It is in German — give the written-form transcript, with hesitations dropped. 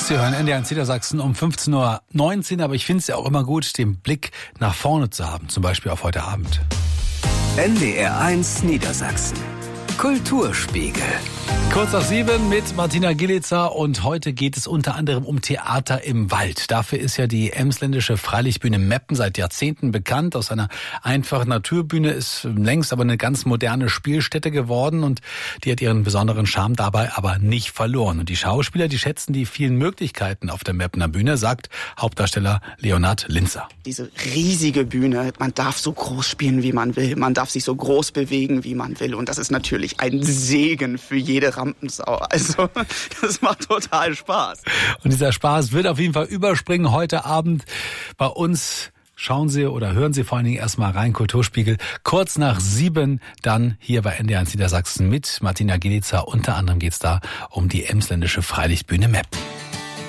Sie hören NDR in Niedersachsen um 15.19 Uhr, aber ich finde es ja auch immer gut, den Blick nach vorne zu haben, zum Beispiel auf heute Abend. NDR 1 Niedersachsen. Kulturspiegel. Kurz nach 7 mit Martina Gillitzer und heute geht es unter anderem um Theater im Wald. Dafür ist ja die Emsländische Freilichtbühne Meppen seit Jahrzehnten bekannt. Aus einer einfachen Naturbühne ist längst aber eine ganz moderne Spielstätte geworden und die hat ihren besonderen Charme dabei aber nicht verloren. Und die Schauspieler, die schätzen die vielen Möglichkeiten auf der Meppener Bühne, sagt Hauptdarsteller Leonhard Linzer. Diese riesige Bühne, man darf so groß spielen, wie man will. Man darf sich so groß bewegen, wie man will. Und das ist natürlich ein Segen für jede Rampensau. Also, das macht total Spaß. Und dieser Spaß wird auf jeden Fall überspringen heute Abend bei uns. Schauen Sie oder hören Sie vor allen Dingen erstmal rein, Kulturspiegel. Kurz nach 7 dann hier bei NDR in Niedersachsen mit Martina Gillitzer. Unter anderem geht's da um die Emsländische Freilichtbühne Meppen.